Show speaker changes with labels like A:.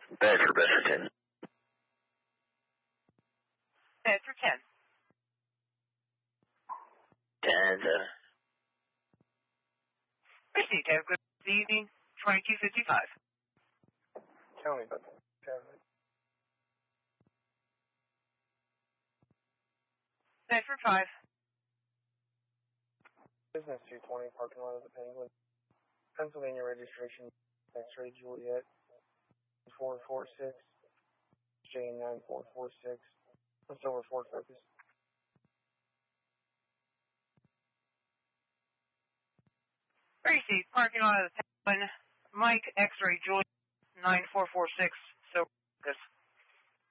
A: Bedford, Bedford 10.
B: Bedford 10.
A: 10,
B: Received. Have a good evening. 2255.
C: County Bedford 10.
B: Bedford 5.
C: Business 220, parking lot of the Penguin. Pennsylvania registration, X-ray Juliet 446, J9446. What's over Ford Focus?
B: Received. Parking lot of the Penguin. Mike X-ray Juliet 9446. So, Focus.